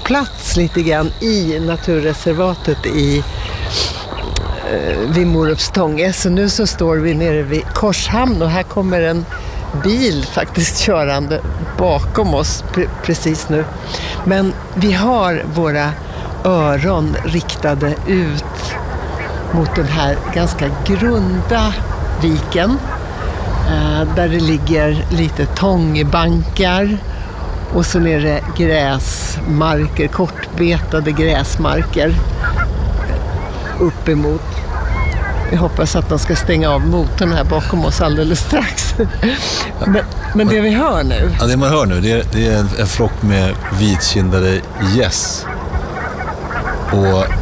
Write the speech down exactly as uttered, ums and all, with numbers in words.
plats lite grann i naturreservatet i eh, vid Morupstånge. Så nu så står vi nere vid Korshamn och här kommer en bil faktiskt körande bakom oss pre- precis nu. Men vi har våra öron riktade ut mot den här ganska grunda viken eh, där det ligger lite tångbankar och så är det gräsmarker, kortbetade gräsmarker uppemot. Jag hoppas att de ska stänga av motorn här bakom oss alldeles strax. men, men det vi hör nu... Ja, det man hör nu det är, det är en, en flock med vitkindade gäss. Och